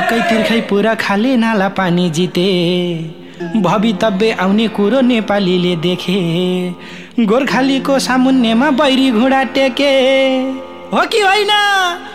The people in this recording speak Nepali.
तिर्खै तिर्खै पुरा खाले नाला पानी जिते भवितव्य आउने कुरो नेपालीले देखे गोर्खालीको सामुन्नेमा बैरी घुँडा टेके हो कि होइन